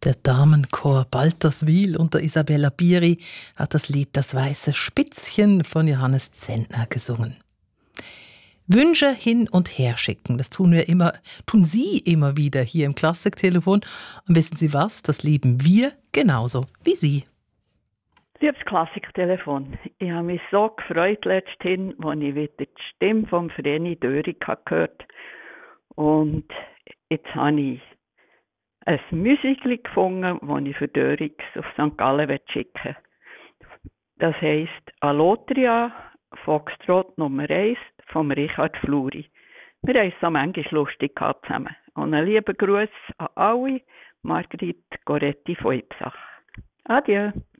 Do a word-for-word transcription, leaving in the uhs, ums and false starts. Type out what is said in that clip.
Der Damenchor Balterswil unter Isabella Biri hat das Lied Das weiße Spitzchen von Johannes Zentner gesungen. Wünsche hin und her schicken, das tun wir immer, tun Sie immer wieder hier im Klassiktelefon. Und wissen Sie was? Das lieben wir genauso wie Sie. Liebes Klassiktelefon, ich habe mich so gefreut letzthin, als ich wieder die Stimme von Vreni Dörig gehört habe. Und jetzt habe ich ein Musical gefunden, das ich für Dörigs auf Sankt Gallen schicken will. Das heisst Allotria, Foxtrot Nummer eins von Richard Fluri. Wir haben es so manchmal lustig gehabt zusammen. Und einen lieben Gruß an alle, Margrit Goretti von Ipsach. Adieu.